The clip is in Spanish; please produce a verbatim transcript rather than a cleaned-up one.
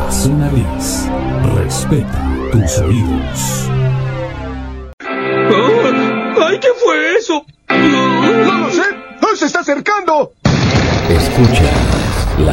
Zona Gris. Respeta tus oídos. Oh, ¡ay, qué fue eso! ¡No lo sé! ¡Se está acercando! Escucha.